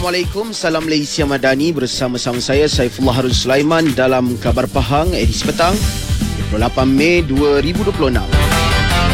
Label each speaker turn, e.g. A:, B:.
A: Assalamualaikum, salam Malaysia Madani. Bersama-sama saya Saifullah Harun Sulaiman dalam Khabar Pahang edisi petang 28 Mei 2026.